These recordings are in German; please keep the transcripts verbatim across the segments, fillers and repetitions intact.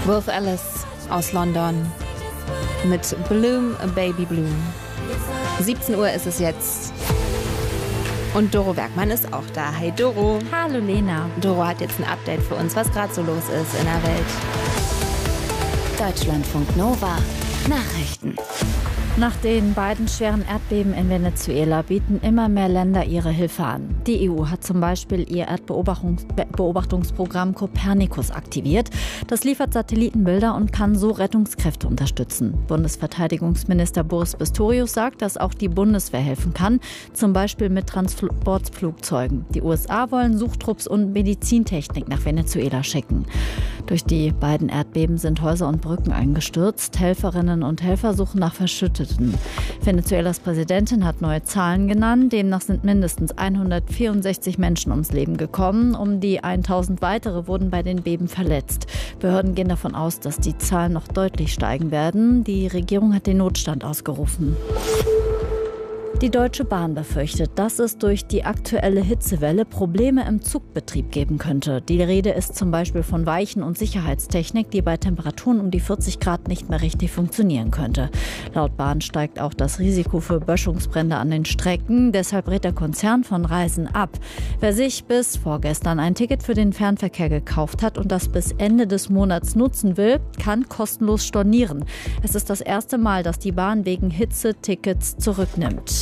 Wolf Alice aus London mit Bloom, Baby Bloom. siebzehn Uhr ist es jetzt. Und Doro Bergmann ist auch da. Hey Doro. Hallo Lena. Doro hat jetzt ein Update für uns, was gerade so los ist in der Welt. Deutschlandfunk Nova Nachrichten. Nach den beiden schweren Erdbeben in Venezuela bieten immer mehr Länder ihre Hilfe an. Die E U hat zum Beispiel ihr Erdbeobachtungsprogramm Copernicus aktiviert. Das liefert Satellitenbilder und kann so Rettungskräfte unterstützen. Bundesverteidigungsminister Boris Pistorius sagt, dass auch die Bundeswehr helfen kann, zum Beispiel mit Transportflugzeugen. Die U S A wollen Suchtrupps und Medizintechnik nach Venezuela schicken. Durch die beiden Erdbeben sind Häuser und Brücken eingestürzt. Helferinnen und Helfer suchen nach Verschütteten. Venezuelas Präsidentin hat neue Zahlen genannt. Demnach sind mindestens hundertvierundsechzig Menschen ums Leben gekommen. Um die tausend weitere wurden bei den Beben verletzt. Behörden gehen davon aus, dass die Zahlen noch deutlich steigen werden. Die Regierung hat den Notstand ausgerufen. Die Deutsche Bahn befürchtet, dass es durch die aktuelle Hitzewelle Probleme im Zugbetrieb geben könnte. Die Rede ist zum Beispiel von Weichen- und Sicherheitstechnik, die bei Temperaturen um die vierzig Grad nicht mehr richtig funktionieren könnte. Laut Bahn steigt auch das Risiko für Böschungsbrände an den Strecken. Deshalb rät der Konzern von Reisen ab. Wer sich bis vorgestern ein Ticket für den Fernverkehr gekauft hat und das bis Ende des Monats nutzen will, kann kostenlos stornieren. Es ist das erste Mal, dass die Bahn wegen Hitze-Tickets zurücknimmt.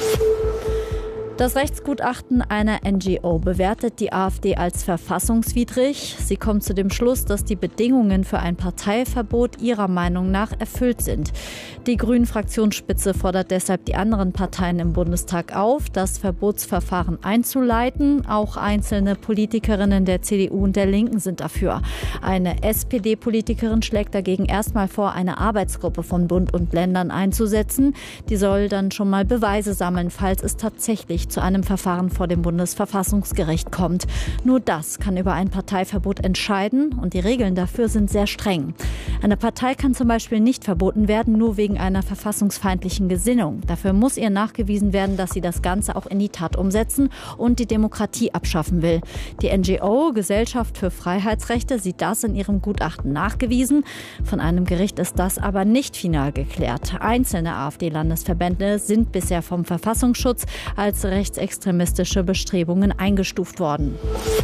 Das Rechtsgutachten einer N G O bewertet die AfD als verfassungswidrig. Sie kommt zu dem Schluss, dass die Bedingungen für ein Parteiverbot ihrer Meinung nach erfüllt sind. Die Grünen-Fraktionsspitze fordert deshalb die anderen Parteien im Bundestag auf, das Verbotsverfahren einzuleiten. Auch einzelne Politikerinnen der C D U und der Linken sind dafür. Eine S P D-Politikerin schlägt dagegen erstmal vor, eine Arbeitsgruppe von Bund und Ländern einzusetzen. Die soll dann schon mal Beweise sammeln, falls es tatsächlich zu einem Verfahren vor dem Bundesverfassungsgericht kommt. Nur das kann über ein Parteiverbot entscheiden und die Regeln dafür sind sehr streng. Eine Partei kann zum Beispiel nicht verboten werden, nur wegen einer verfassungsfeindlichen Gesinnung. Dafür muss ihr nachgewiesen werden, dass sie das Ganze auch in die Tat umsetzen und die Demokratie abschaffen will. Die N G O Gesellschaft für Freiheitsrechte sieht das in ihrem Gutachten nachgewiesen. Von einem Gericht ist das aber nicht final geklärt. Einzelne AfD-Landesverbände sind bisher vom Verfassungsschutz als rechtsextremistische Bestrebungen eingestuft worden.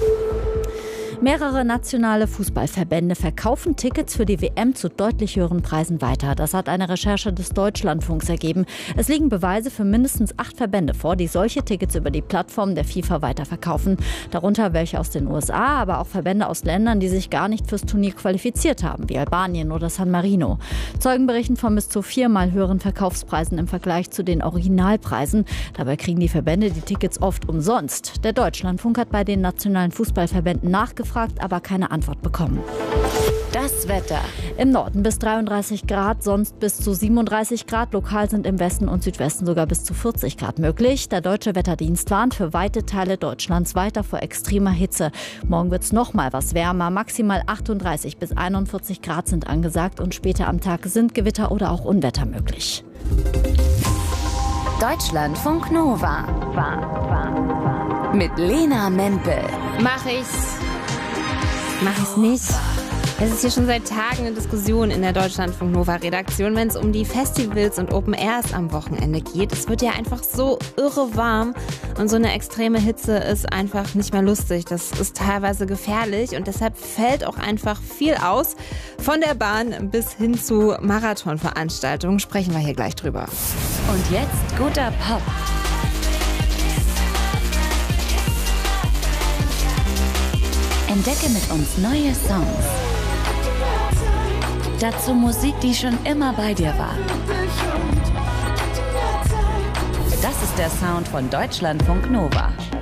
Mehrere nationale Fußballverbände verkaufen Tickets für die W M zu deutlich höheren Preisen weiter. Das hat eine Recherche des Deutschlandfunks ergeben. Es liegen Beweise für mindestens acht Verbände vor, die solche Tickets über die Plattform der FIFA weiterverkaufen. Darunter welche aus den U S A, aber auch Verbände aus Ländern, die sich gar nicht fürs Turnier qualifiziert haben, wie Albanien oder San Marino. Zeugen berichten von bis zu viermal höheren Verkaufspreisen im Vergleich zu den Originalpreisen. Dabei kriegen die Verbände die Tickets oft umsonst. Der Deutschlandfunk hat bei den nationalen Fußballverbänden nachgefragt, aber keine Antwort bekommen. Das Wetter. Im Norden bis dreiunddreißig Grad, sonst bis zu siebenunddreißig Grad. Lokal sind im Westen und Südwesten sogar bis zu vierzig Grad möglich. Der Deutsche Wetterdienst warnt für weite Teile Deutschlands weiter vor extremer Hitze. Morgen wird es noch mal was wärmer. Maximal achtunddreißig bis einundvierzig Grad sind angesagt und später am Tag sind Gewitter oder auch Unwetter möglich. Deutschlandfunk Nova. Mit Lena Mempel. Mach ich's. Mach ich's nicht. Es ist hier schon seit Tagen eine Diskussion in der Deutschlandfunk Nova Redaktion, wenn es um die Festivals und Open Airs am Wochenende geht. Es wird ja einfach so irre warm und so eine extreme Hitze ist einfach nicht mehr lustig. Das ist teilweise gefährlich und deshalb fällt auch einfach viel aus. Von der Bahn bis hin zu Marathonveranstaltungen sprechen wir hier gleich drüber. Und jetzt guter Pop. Entdecke mit uns neue Songs. Dazu Musik, die schon immer bei dir war. Das ist der Sound von Deutschlandfunk Nova.